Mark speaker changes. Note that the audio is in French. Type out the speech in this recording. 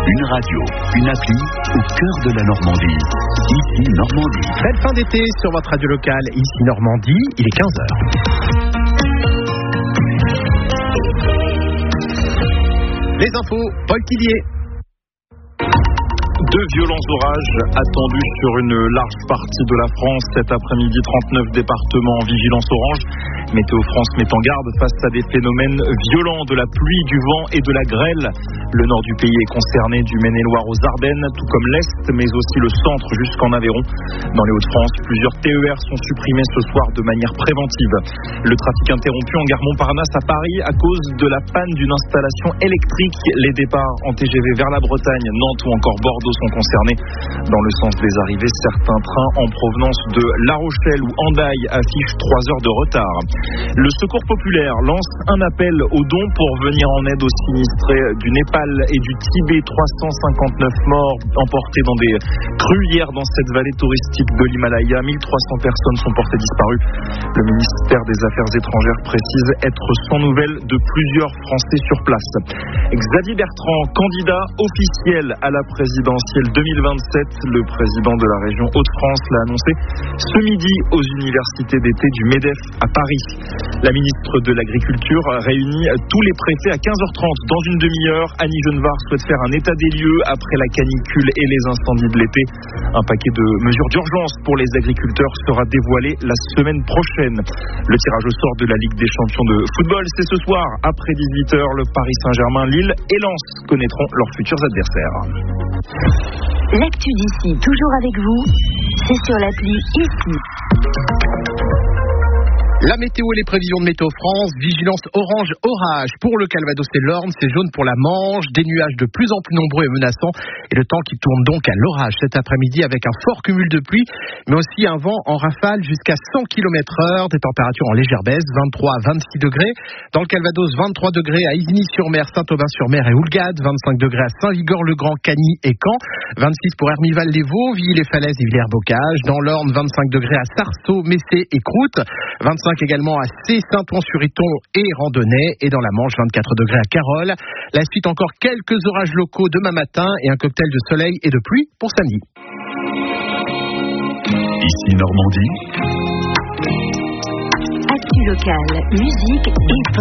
Speaker 1: Une radio, une appli au cœur de la Normandie. Ici Normandie.
Speaker 2: Belle fin d'été sur votre radio locale. Ici Normandie, il est 15h. Les infos, Paul Tillier.
Speaker 3: De violents orages attendus sur une large partie de la France cet après-midi. 39 départements en vigilance orange. Météo France met en garde face à des phénomènes violents de la pluie, du vent et de la grêle. Le nord du pays est concerné, du Maine-et-Loire aux Ardennes, tout comme l'Est, mais aussi le centre jusqu'en Aveyron. Dans les Hauts-de-France, plusieurs TER sont supprimés ce soir de manière préventive. Le trafic interrompu en gare Montparnasse à Paris à cause de la panne d'une installation électrique. Les départs en TGV vers la Bretagne, Nantes ou encore Bordeaux sont concernés. Dans le sens des arrivées, certains trains en provenance de La Rochelle ou Hendaye affichent 3 heures de retard. Le Secours populaire lance un appel aux dons pour venir en aide aux sinistrés du Népal et du Tibet. 359 morts emportés dans des crues hier dans cette vallée touristique de l'Himalaya. 1300 personnes sont portées disparues. Le ministère des Affaires étrangères précise être sans nouvelles de plusieurs Français sur place. Xavier Bertrand, candidat officiel à la présidentielle 2027. Le président de la région Hauts-de-France l'a annoncé ce midi aux universités d'été du MEDEF à Paris. La ministre de l'Agriculture réunit tous les préfets à 15h30 dans une demi-heure. Annie Genevard souhaite faire un état des lieux après la canicule et les incendies de l'été. Un paquet de mesures d'urgence pour les agriculteurs sera dévoilé la semaine prochaine. Le tirage au sort de la Ligue des champions de football, c'est ce soir. Après 18h, le Paris Saint-Germain, Lille et Lens connaîtront leurs futurs adversaires.
Speaker 4: L'actu d'ici, toujours avec vous, c'est sur l'appli Ici.
Speaker 2: La météo et les prévisions de Météo France, vigilance orange orage pour le Calvados et l'Orne, c'est jaune pour la Manche, des nuages de plus en plus nombreux et menaçants et le temps qui tourne donc à l'orage cet après-midi avec un fort cumul de pluie, mais aussi un vent en rafale jusqu'à 100 km/h, des températures en légère baisse, 23 à 26 degrés. Dans le Calvados, 23 degrés à Isigny-sur-Mer, Saint-Aubin-sur-Mer et Houlgate, 25 degrés à Saint-Vigor-le-Grand, Cagny et Caen, 26 pour Hermival-les-Vaux, Villiers-les-Falaises et Villers-Bocage. Dans l'Orne, 25 degrés à Sarceaux, Messé et Croûte, 25 également à C, Saint-Ouen-sur-Iton et Randonnay, et dans la Manche 24 degrés à Carole. La suite, encore quelques orages locaux demain matin et un cocktail de soleil et de pluie pour samedi.
Speaker 1: Ici Normandie.
Speaker 4: Actu locale, musique et